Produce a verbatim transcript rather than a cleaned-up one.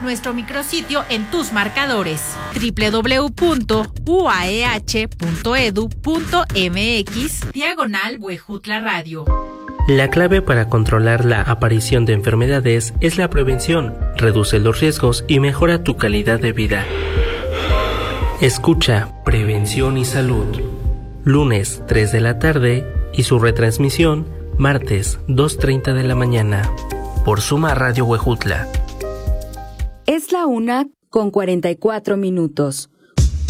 nuestro micrositio en tus marcadores doble u doble u doble u punto u a e h punto e d u punto m x diagonal Huejutla Radio. La clave para controlar la aparición de enfermedades es la prevención. Reduce los riesgos y mejora tu calidad de vida. Escucha Prevención y Salud. Lunes tres de la tarde y su retransmisión martes dos treinta de la mañana. Por Suma Radio Huejutla. Es la una con cuarenta y cuatro minutos.